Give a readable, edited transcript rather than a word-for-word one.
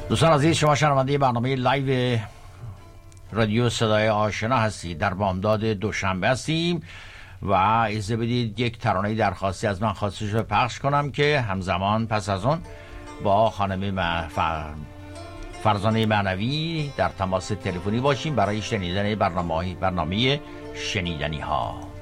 دوستان عزیز، شما شنونده برنامه لایو رادیو صدای آشنا هستید. در بامداد دوشنبه هستیم و اجازه بدید یک ترانه درخواستی از من خواسته شده پخش کنم که همزمان پس از اون با خانم فرزانه معنوی در تماس تلفنی باشیم برای شنیدن برنامه شنیدنی ها.